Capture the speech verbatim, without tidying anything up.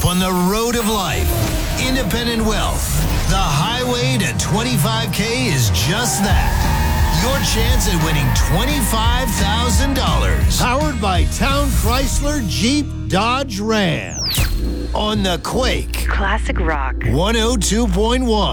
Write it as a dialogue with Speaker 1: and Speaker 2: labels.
Speaker 1: on the road of life. Independent wealth. The highway to twenty-five K is just that. Your chance at winning twenty-five thousand dollars. Powered by Town Chrysler Jeep Dodge Ram. On the Quake.
Speaker 2: Classic rock.
Speaker 1: one oh two point one.